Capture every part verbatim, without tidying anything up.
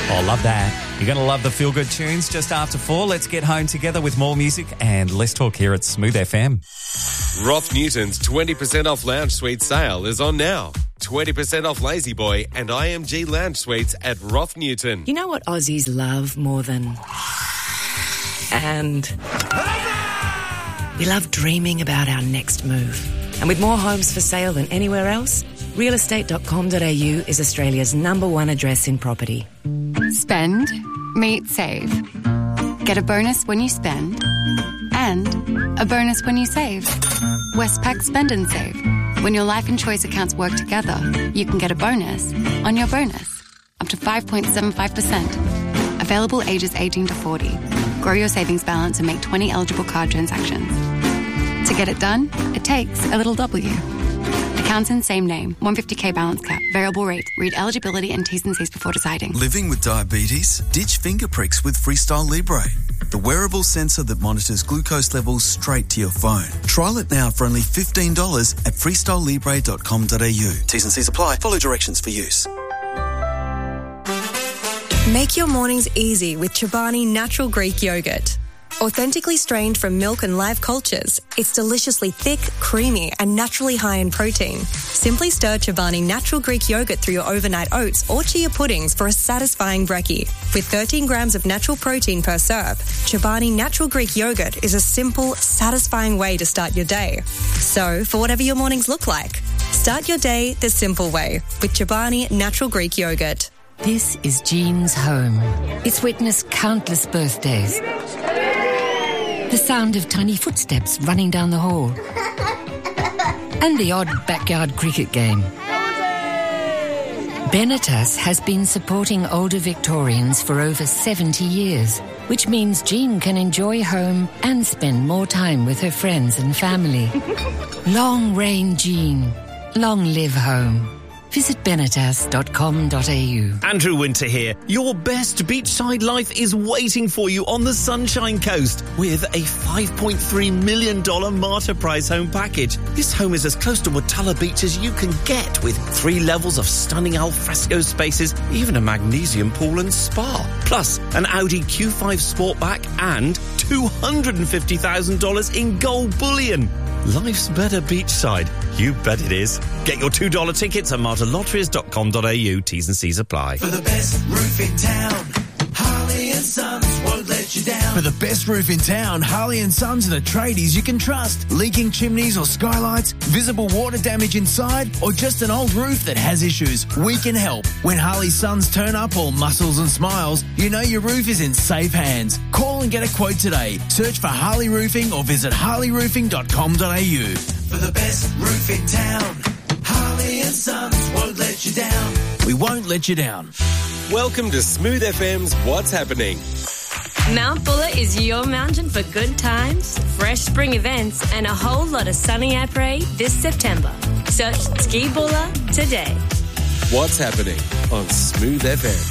Oh, love that. You're going to love the feel-good tunes just after four. Let's get home together with more music and let's talk here at Smooth F M. Roth Newton's twenty percent off lounge suite sale is on now. twenty percent off Lazy Boy and I M G lounge suites at Roth Newton. You know what Aussies love more than... And... We love dreaming about our next move. And with more homes for sale than anywhere else, real estate dot com dot a u is Australia's number one address in property. Spend, meet, save. Get a bonus when you spend and a bonus when you save. Westpac Spend and Save. When your life and choice accounts work together, you can get a bonus on your bonus, up to five point seven five percent. Available ages eighteen to forty. Grow your savings balance and make twenty eligible card transactions. To get it done, it takes a little W. Accounts in same name. one hundred fifty thousand balance cap. Variable rate. Read eligibility and T's and C's before deciding. Living with diabetes? Ditch finger pricks with Freestyle Libre, the wearable sensor that monitors glucose levels straight to your phone. Trial it now for only fifteen dollars at freestyle libre dot com dot a u. T's and C's apply. Follow directions for use. Make your mornings easy with Chobani Natural Greek Yogurt. Authentically strained from milk and live cultures, it's deliciously thick, creamy and naturally high in protein. Simply stir Chobani Natural Greek Yogurt through your overnight oats or chia puddings for a satisfying brekkie. With thirteen grams of natural protein per serve, Chobani Natural Greek Yogurt is a simple, satisfying way to start your day. So, for whatever your mornings look like, start your day the simple way with Chobani Natural Greek Yogurt. This is Jean's home. It's witnessed countless birthdays. The sound of tiny footsteps running down the hall. And the odd backyard cricket game. Benetas has been supporting older Victorians for over seventy years, which means Jean can enjoy home and spend more time with her friends and family. Long reign Jean. Long live home. Visit benetas dot com dot a u. Andrew Winter here. Your best beachside life is waiting for you on the Sunshine Coast with a five point three million dollars Marta Prize home package. This home is as close to Watala Beach as you can get, with three levels of stunning alfresco spaces, even a magnesium pool and spa. Plus, an Audi Q five Sportback and two hundred fifty thousand dollars in gold bullion. Life's better beachside. You bet it is. Get your two dollar tickets at marta lotteries dot com dot a u. T's and C's apply. For the best roof in town, Harley and Sons won't let you down. For the best roof in town, Harley and Sons are the tradies you can trust. Leaking chimneys or skylights, visible water damage inside, or just an old roof that has issues, we can help. When Harley Sons turn up all muscles and smiles, you know your roof is in safe hands. Call and get a quote today. Search for Harley Roofing or visit harley roofing dot com dot a u. For the best roof in town, Harley and Sons won't let you down. We won't let you down. Welcome to Smooth F M's What's Happening. Mount Buller is your mountain for good times, fresh spring events, and a whole lot of sunny après this September. Search Ski Buller today. What's Happening on Smooth F M.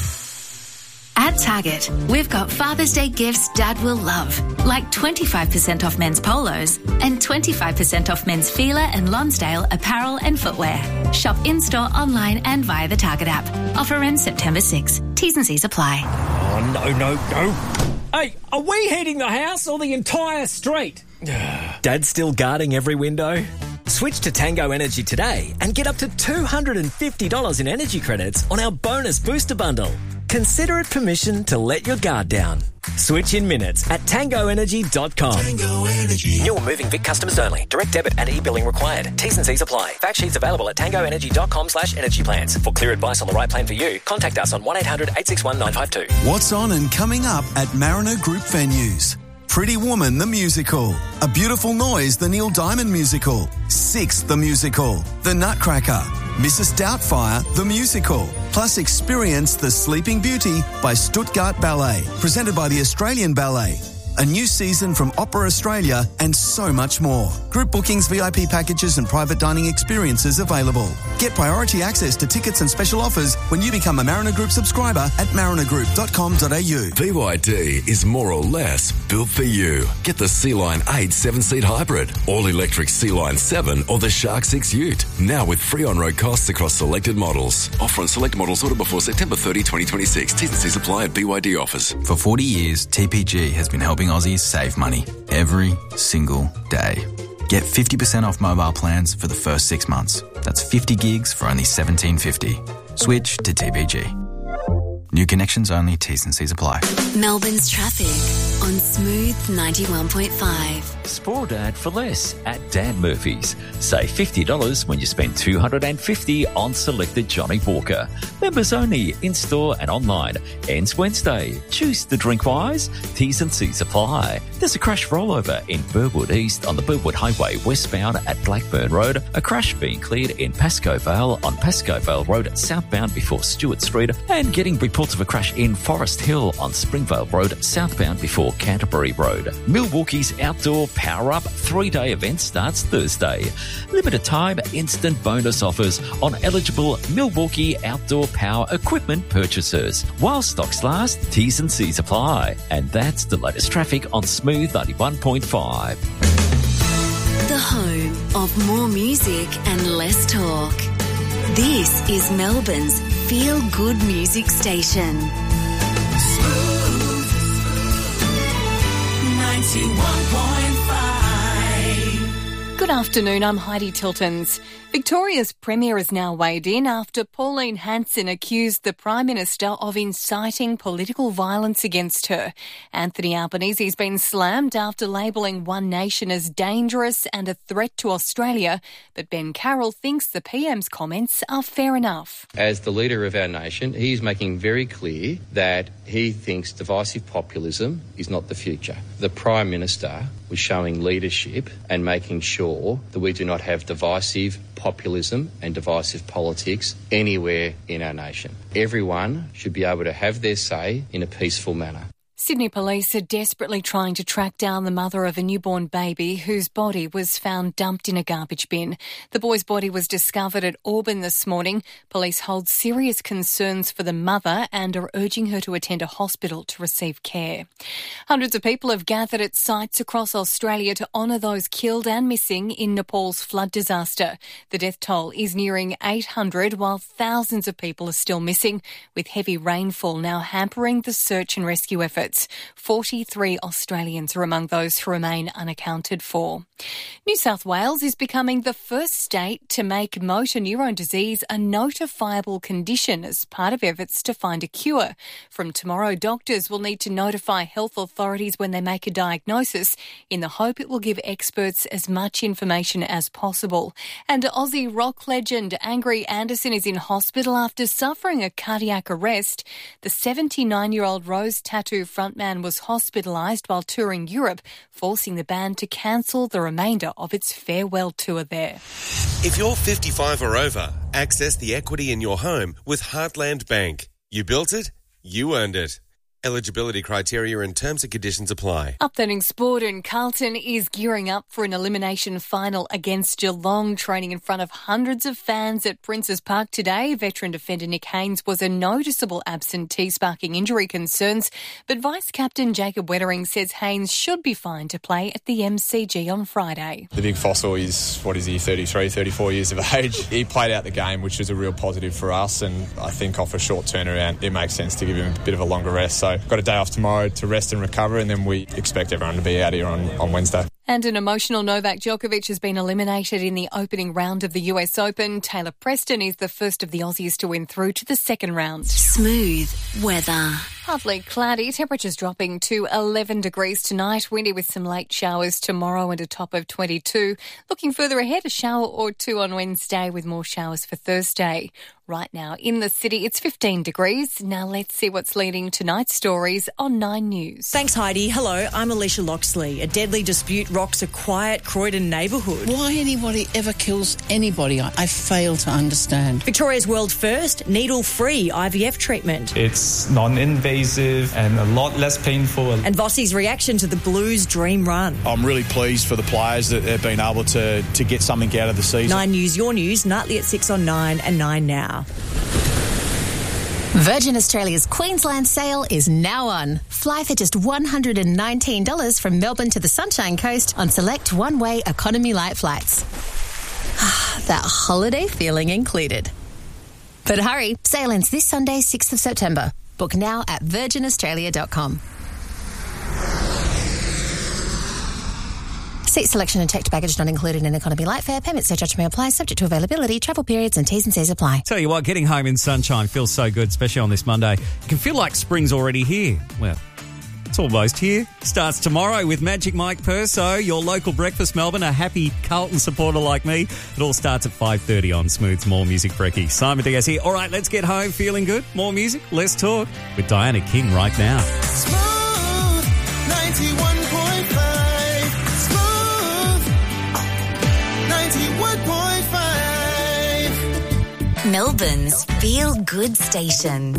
At Target, we've got Father's Day gifts Dad will love, like twenty-five percent off men's polos and twenty-five percent off men's Fila and Lonsdale apparel and footwear. Shop in-store, online and via the Target app. Offer ends September sixth. T's and C's apply. Oh, no, no, no. Hey, are we heating the house or the entire street? Dad's still guarding every window? Switch to Tango Energy today and get up to two hundred fifty dollars in energy credits on our bonus booster bundle. Consider it permission to let your guard down. Switch in minutes at tango energy dot com. Tango Energy. New or moving Vic customers only. Direct debit and e-billing required. T's and C's apply. Fact sheets available at tango energy dot com slash energy plans. For clear advice on the right plan for you, contact us on one eight hundred eight six one nine five two. What's on and coming up at Mariner Group venues? Pretty Woman the Musical, A Beautiful Noise the Neil Diamond Musical, Six the Musical, The Nutcracker, Missus Doubtfire the Musical, plus experience The Sleeping Beauty by Stuttgart Ballet, presented by the Australian Ballet. a new season from Opera Australia, and so much more. Group bookings, V I P packages and private dining experiences available. Get priority access to tickets and special offers when you become a Mariner Group subscriber at mariner group dot com dot a u. B Y D is more or less built for you. Get the Sea-Line eight seven-seat hybrid, all-electric Sea-Line seven or the Shark six Ute. Now with free on-road costs across selected models. Offer on select models ordered before September thirtieth, twenty twenty-six. T's and C's apply at B Y D offers. For forty years, T P G has been helping Aussies save money every single day. Get fifty percent off mobile plans for the first six months. That's fifty gigs for only seventeen fifty. Switch to T P G. New connections only, T's and C's apply. Melbourne's traffic on Smooth ninety-one point five. Spoil Dad for less at Dan Murphy's. Save fifty dollars when you spend two hundred fifty dollars on selected Johnny Walker. Members only, in-store and online. Ends Wednesday. Choose the drink wise. T's and C's apply. There's a crash rollover in Burwood East on the Burwood Highway westbound at Blackburn Road. A crash being cleared in Pascoe Vale on Pascoe Vale Road southbound before Stewart Street. And getting reports of a crash in Forest Hill on Springvale Road southbound before Canterbury Road. Milwaukee's Outdoor Power Up three-day event starts Thursday. Limited time instant bonus offers on eligible Milwaukee Outdoor Power equipment purchases. While stocks last, T's and C's apply. And that's the latest traffic on Smooth ninety-one point five. The home of more music and less talk. This is Melbourne's feel-good music station. Smooth ninety-one point five. Good afternoon, I'm Heidi Tiltons. Victoria's Premier has now weighed in after Pauline Hanson accused the Prime Minister of inciting political violence against her. Anthony Albanese has been slammed after labelling One Nation as dangerous and a threat to Australia, but Ben Carroll thinks the P M's comments are fair enough. As the leader of our nation, he's making very clear that he thinks divisive populism is not the future. The Prime Minister was showing leadership and making sure that we do not have divisive populism and divisive politics anywhere in our nation. Everyone should be able to have their say in a peaceful manner. Sydney police are desperately trying to track down the mother of a newborn baby whose body was found dumped in a garbage bin. The boy's body was discovered at Auburn this morning. Police hold serious concerns for the mother and are urging her to attend a hospital to receive care. Hundreds of people have gathered at sites across Australia to honour those killed and missing in Nepal's flood disaster. The death toll is nearing eight hundred, while thousands of people are still missing, with heavy rainfall now hampering the search and rescue efforts. forty-three Australians are among those who remain unaccounted for. New South Wales is becoming the first state to make motor neurone disease a notifiable condition as part of efforts to find a cure. From tomorrow, doctors will need to notify health authorities when they make a diagnosis in the hope it will give experts as much information as possible. And Aussie rock legend Angry Anderson is in hospital after suffering a cardiac arrest. The seventy-nine-year-old Rose Tattoo frontman was hospitalised while touring Europe, forcing the band to cancel the remainder of its farewell tour there. If you're fifty-five or over, access the equity in your home with Heartland Bank. You built it, you earned it. Eligibility criteria and terms and conditions apply. Updating sport, and Carlton is gearing up for an elimination final against Geelong, training in front of hundreds of fans at Princes Park today. Veteran defender Nick Haynes was a noticeable absentee, sparking injury concerns, but Vice-Captain Jacob Wettering says Haynes should be fine to play at the M C G on Friday. The big fossil is, what is he, thirty-three, thirty-four years of age. He played out the game, which was a real positive for us, and I think off a short turnaround, it makes sense to give him a bit of a longer rest. So got a day off tomorrow to rest and recover, and then we expect everyone to be out here on, on Wednesday. And an emotional Novak Djokovic has been eliminated in the opening round of the U S Open. Taylor Preston is the first of the Aussies to win through to the second round. Smooth weather. Partly cloudy, temperatures dropping to eleven degrees tonight, windy with some late showers tomorrow and a top of twenty-two. Looking further ahead, a shower or two on Wednesday with more showers for Thursday. Right now in the city, it's fifteen degrees. Now let's see what's leading tonight's stories on Nine News. Thanks, Heidi. Hello, I'm Alicia Loxley. A deadly dispute rocks a quiet Croydon neighbourhood. Why anybody ever kills anybody, I, I fail to understand. Victoria's world first needle-free I V F treatment. It's non-invasive invasive and a lot less painful. And Vossi's reaction to the Blues' dream run. I'm really pleased for the players that they've been able to, to get something out of the season. Nine News, your news, nightly at six on nine and nine now. Virgin Australia's Queensland sale is now on. Fly for just one hundred nineteen dollars from Melbourne to the Sunshine Coast on select one-way economy light flights. That holiday feeling included. But hurry, sale ends this Sunday, sixth of September. Book now at virgin australia dot com. Seat selection and checked baggage not included in economy light fare. Payment surcharge may apply, subject to availability, travel periods and T's and C's apply. Tell you what, getting home in sunshine feels so good, especially on this Monday. You can feel like spring's already here. Well, it's almost here. Starts tomorrow with Magic Mike Perso, your local breakfast Melbourne, a happy Carlton supporter like me. It all starts at five thirty on Smooth's More Music Brekkie. Simon Diaz here. All right, let's get home feeling good. More music, less talk with Diana King right now. Smooth ninety-one point five. ninety-one point five. Melbourne's Feel Good Station.